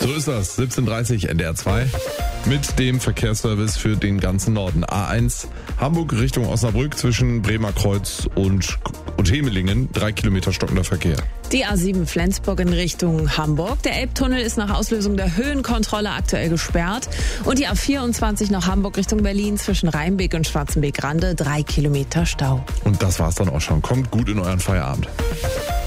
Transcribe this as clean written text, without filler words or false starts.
So ist das. 17:30 NDR 2 mit dem Verkehrsservice für den ganzen Norden. A1 Hamburg Richtung Osnabrück zwischen Bremer Kreuz und Hemelingen. 3 Kilometer stockender Verkehr. Die A7 Flensburg in Richtung Hamburg. Der Elbtunnel ist nach Auslösung der Höhenkontrolle aktuell gesperrt. Und die A24 nach Hamburg Richtung Berlin zwischen Rheinbeek und Schwarzenbeek-Rande. 3 Kilometer Stau. Und das war's dann auch schon. Kommt gut in euren Feierabend.